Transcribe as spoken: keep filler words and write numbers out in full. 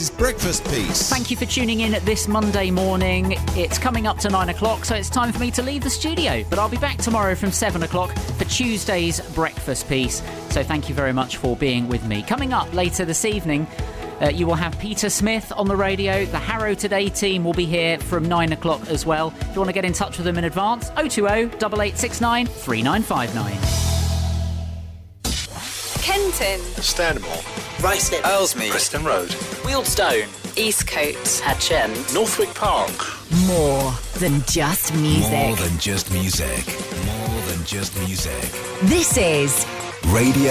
Breakfast Piece. Thank you for tuning in this Monday morning. It's coming up to nine o'clock, so it's time for me to leave the studio. But I'll be back tomorrow from seven o'clock for Tuesday's Breakfast Piece. So thank you very much for being with me. Coming up later this evening, uh, you will have Peter Smith on the radio. The Harrow Today team will be here from nine o'clock as well. If you want to get in touch with them in advance, oh two oh, eight eight six nine, three nine five nine. Kenton, Stanmore, Ruislip, Ellesmere, Preston Road, Wealdstone, Eastcote, Hatchend, Northwick Park. More than just music. More than just music. More than just music. This is Radio